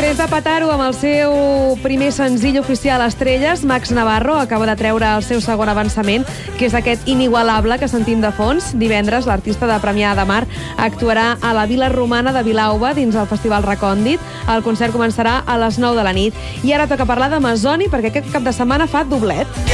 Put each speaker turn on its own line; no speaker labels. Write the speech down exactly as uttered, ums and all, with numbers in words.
Després de petar-ho amb el seu primer senzill oficial Estrelles, Max Navarro acaba de treure el seu segon avançament, que és aquest Inigualable que sentim de fons. Divendres, l'artista de Premià de Mar actuarà a la Vila Romana de Vilalba dins el Festival Recòndit. El concert començarà a les nou de la nit. I ara toca parlar d'Amazoni, perquè aquest cap de setmana fa doblet.